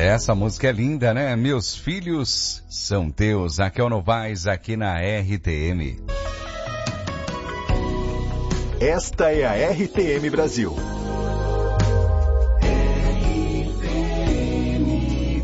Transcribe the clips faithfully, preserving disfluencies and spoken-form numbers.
Essa música é linda, né? Meus filhos são teus. Raquel Novaes aqui na R T M. Esta é a R T M Brasil. R T M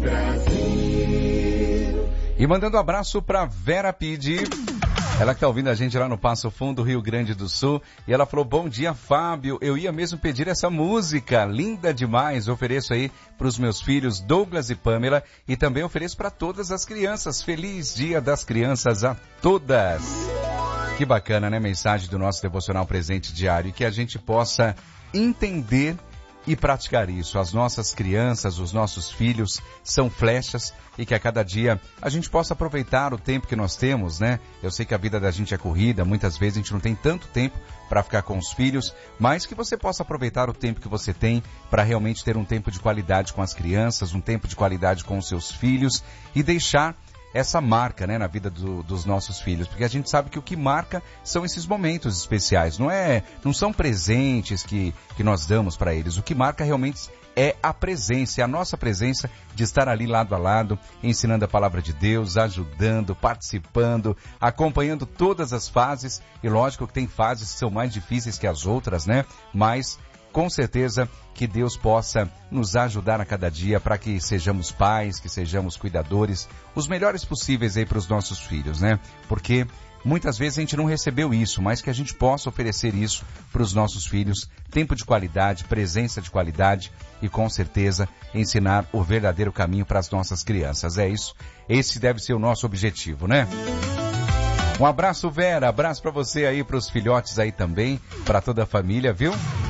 Brasil. E mandando um abraço para Vera Pidi. Ela que tá ouvindo a gente lá no Passo Fundo, Rio Grande do Sul. E ela falou, bom dia, Fábio. Eu ia mesmo pedir essa música. Linda demais. Ofereço aí para os meus filhos Douglas e Pamela. E também ofereço para todas as crianças. Feliz Dia das Crianças a todas. Que bacana, né? Mensagem do nosso devocional presente diário. E que a gente possa entender e praticar isso. As nossas crianças, os nossos filhos são flechas e que a cada dia a gente possa aproveitar o tempo que nós temos, né? Eu sei que a vida da gente é corrida, muitas vezes a gente não tem tanto tempo para ficar com os filhos, mas que você possa aproveitar o tempo que você tem para realmente ter um tempo de qualidade com as crianças, um tempo de qualidade com os seus filhos e deixar essa marca, né, na vida do, dos nossos filhos, porque a gente sabe que o que marca são esses momentos especiais, não é, não são presentes que, que nós damos para eles, o que marca realmente é a presença, é a nossa presença de estar ali lado a lado, ensinando a palavra de Deus, ajudando, participando, acompanhando todas as fases, e lógico que tem fases que são mais difíceis que as outras, né, mas com certeza que Deus possa nos ajudar a cada dia para que sejamos pais, que sejamos cuidadores, os melhores possíveis aí para os nossos filhos, né? Porque muitas vezes a gente não recebeu isso, mas que a gente possa oferecer isso para os nossos filhos, tempo de qualidade, presença de qualidade e com certeza ensinar o verdadeiro caminho para as nossas crianças. É isso, esse deve ser o nosso objetivo, né? Um abraço, Vera, abraço para você aí, para os filhotes aí também, para toda a família, viu?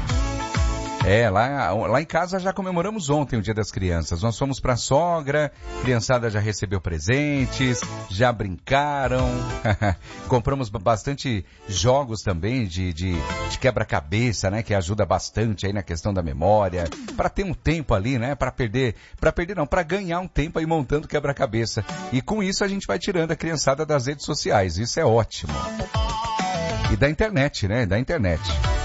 É, lá, lá em casa já comemoramos ontem o Dia das Crianças. Nós fomos pra sogra, a criançada já recebeu presentes, já brincaram. Compramos bastante jogos também de, de, de quebra-cabeça, né? Que ajuda bastante aí na questão da memória. Pra ter um tempo ali, né? Pra perder, pra perder não, pra ganhar um tempo aí montando quebra-cabeça. E com isso a gente vai tirando a criançada das redes sociais. Isso é ótimo. E da internet, né? Da internet.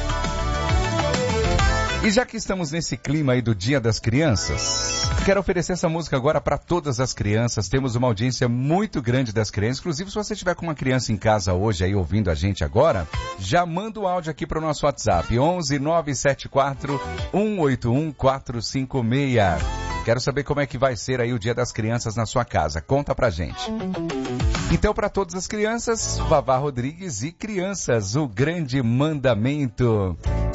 E já que estamos nesse clima aí do Dia das Crianças, quero oferecer essa música agora para todas as crianças. Temos uma audiência muito grande das crianças. Inclusive, se você tiver com uma criança em casa hoje aí ouvindo a gente agora, já manda o áudio aqui para o nosso WhatsApp, onze nove sete quatro um oito um quatro cinco seis. Quero saber como é que vai ser aí o Dia das Crianças na sua casa. Conta pra gente. Então, para todas as crianças, Vavá Rodrigues e Crianças, o Grande Mandamento.